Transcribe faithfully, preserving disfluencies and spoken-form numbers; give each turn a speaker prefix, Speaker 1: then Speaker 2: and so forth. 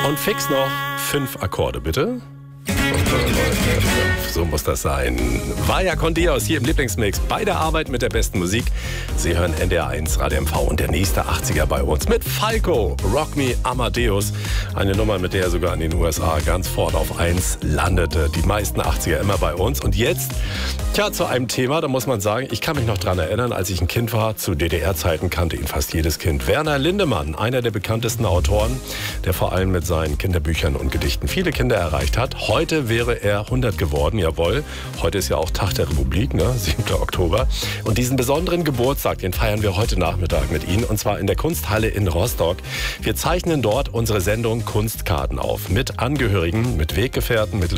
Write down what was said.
Speaker 1: Und fix noch fünf Akkorde, bitte. So muss das sein. Vaya con Dios hier im Lieblingsmix bei der Arbeit mit der besten Musik. Sie hören N D R eins Radio M V und der nächste achtziger bei uns mit Falco, Rock Me Amadeus. Eine Nummer, mit der er sogar in den U S A ganz fort auf eins landete. Die meisten achtziger immer bei uns. Und jetzt, tja, zu einem Thema, da muss man sagen, ich kann mich noch dran erinnern, als ich ein Kind war, zu D D R-Zeiten kannte ihn fast jedes Kind. Werner Lindemann, einer der bekanntesten Autoren, der vor allem mit seinen Kinderbüchern und Gedichten viele Kinder erreicht hat. Heute wäre er hundert geworden, jawohl. Heute ist ja auch Tag der Republik, ne? siebter Oktober. Und diesen besonderen Geburtstag, den feiern wir heute Nachmittag mit Ihnen. Und zwar in der Kunsthalle in Rostock. Wir zeichnen dort unsere Sendung Kunstkarten auf. Mit Angehörigen, mit Weggefährten, mit